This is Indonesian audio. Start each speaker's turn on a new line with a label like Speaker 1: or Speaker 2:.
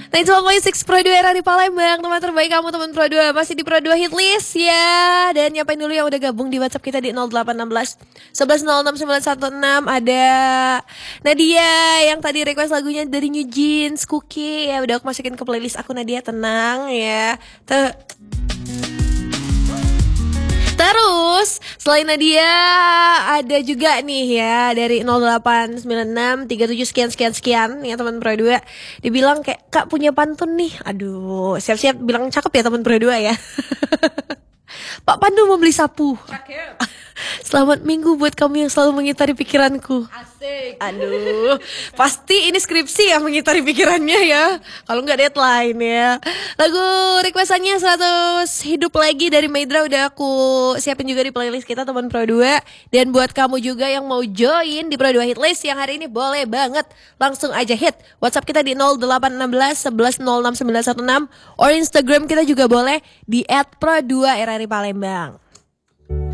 Speaker 1: 91.6 Pro 2 era di Palembang. Teman terbaik kamu, teman Pro 2. Masih di Pro 2 hit list ya. Dan nyapain dulu yang udah gabung di WhatsApp kita di 0816 11 06 916. Ada Nadia yang tadi request lagunya dari New Jeans, Cookie. Ya udah aku masukin ke playlist aku, Nadia, tenang ya. Terus selain Nadia ada juga nih ya dari 0896 37 sekian ya teman Pro 2. Dibilang kayak, Kak punya pantun nih. Aduh, siap-siap bilang cakep ya teman Pro 2 ya. Pak Pandu mau beli sapu. Selamat minggu buat kamu yang selalu mengitari pikiranku.
Speaker 2: Asik.
Speaker 1: Aduh, pasti ini skripsi yang mengitari pikirannya ya. Kalau nggak deadline ya. Lagu requestannya 100 hidup lagi dari Maidra udah aku siapin juga di playlist kita teman Pro 2. Dan buat kamu juga yang mau join di Pro 2 hit list yang hari ini boleh banget langsung aja hit WhatsApp kita di 0816 11 06 916 or Instagram kita juga boleh di @pro2 RRI Palembang.